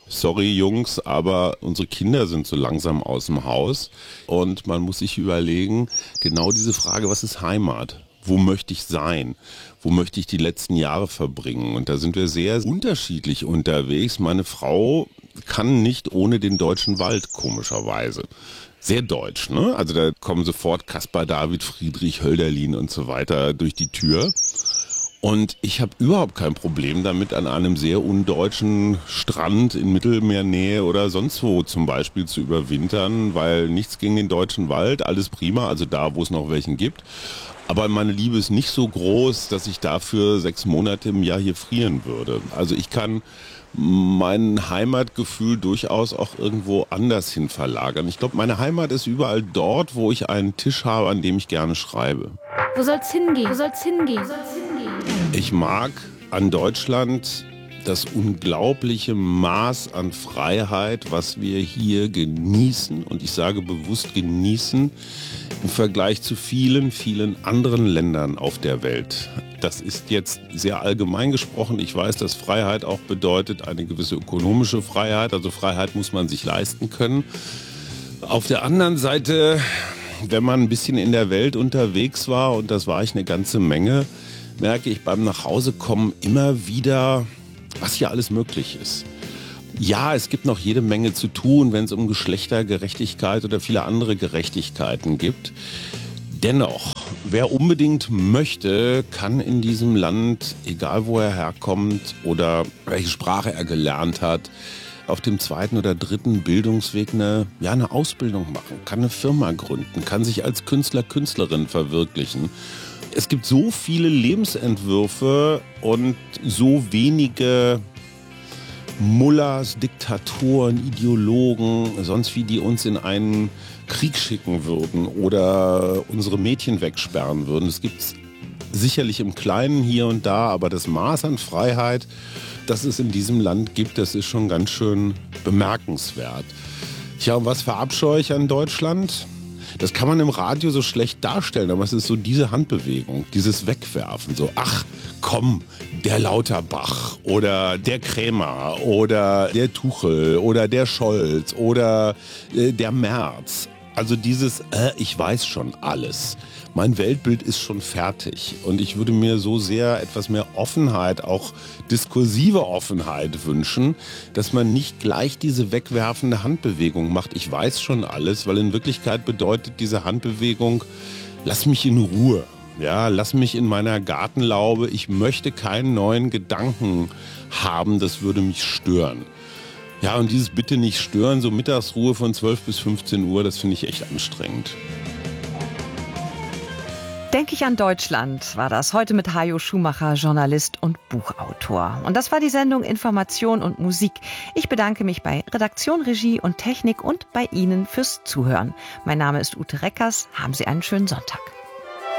sorry Jungs, aber unsere Kinder sind so langsam aus dem Haus und man muss sich überlegen, genau diese Frage, was ist Heimat? Wo möchte ich sein? Wo möchte ich die letzten Jahre verbringen? Und da sind wir sehr unterschiedlich unterwegs. Meine Frau kann nicht ohne den deutschen Wald, komischerweise. Sehr deutsch, ne? Also da kommen sofort Caspar David Friedrich, Hölderlin und so weiter durch die Tür. Und ich habe überhaupt kein Problem damit, an einem sehr undeutschen Strand in Mittelmeernähe oder sonst wo zum Beispiel zu überwintern, weil nichts gegen den deutschen Wald, alles prima, also da, wo es noch welchen gibt. Aber meine Liebe ist nicht so groß, dass ich dafür 6 Monate im Jahr hier frieren würde. Also ich kann mein Heimatgefühl durchaus auch irgendwo anders hin verlagern. Ich glaube, meine Heimat ist überall dort, wo ich einen Tisch habe, an dem ich gerne schreibe. Wo soll's hingehen? Wo soll's hingehen? Ich mag an Deutschland das unglaubliche Maß an Freiheit, was wir hier genießen. Und ich sage bewusst genießen im Vergleich zu vielen, vielen anderen Ländern auf der Welt. Das ist jetzt sehr allgemein gesprochen. Ich weiß, dass Freiheit auch bedeutet eine gewisse ökonomische Freiheit. Also Freiheit muss man sich leisten können. Auf der anderen Seite, wenn man ein bisschen in der Welt unterwegs war, und das war ich eine ganze Menge, merke ich beim Nachhausekommen immer wieder, was hier alles möglich ist. Ja, es gibt noch jede Menge zu tun, wenn es um Geschlechtergerechtigkeit oder viele andere Gerechtigkeiten gibt. Dennoch, wer unbedingt möchte, kann in diesem Land, egal wo er herkommt oder welche Sprache er gelernt hat, auf dem 2. oder 3. Bildungsweg eine Ausbildung machen, kann eine Firma gründen, kann sich als Künstler, Künstlerin verwirklichen. Es gibt so viele Lebensentwürfe und so wenige Mullahs, Diktatoren, Ideologen, sonst wie die uns in einen Krieg schicken würden oder unsere Mädchen wegsperren würden. Es gibt sicherlich im Kleinen hier und da, aber das Maß an Freiheit, das es in diesem Land gibt, das ist schon ganz schön bemerkenswert. Tja, und was verabscheue ich an Deutschland? Das kann man im Radio so schlecht darstellen, aber es ist so diese Handbewegung, dieses Wegwerfen, so ach komm, der Lauterbach oder der Krämer oder der Tuchel oder der Scholz oder der Merz. Also dieses, ich weiß schon alles. Mein Weltbild ist schon fertig und ich würde mir so sehr etwas mehr Offenheit, auch diskursive Offenheit wünschen, dass man nicht gleich diese wegwerfende Handbewegung macht. Ich weiß schon alles, weil in Wirklichkeit bedeutet diese Handbewegung, lass mich in Ruhe. Ja, lass mich in meiner Gartenlaube. Ich möchte keinen neuen Gedanken haben, das würde mich stören. Ja, und dieses bitte nicht stören, so Mittagsruhe von 12 bis 15 Uhr, das finde ich echt anstrengend. Denke ich an Deutschland, war das heute mit Hajo Schumacher, Journalist und Buchautor. Und das war die Sendung Information und Musik. Ich bedanke mich bei Redaktion, Regie und Technik und bei Ihnen fürs Zuhören. Mein Name ist Ute Reckers. Haben Sie einen schönen Sonntag.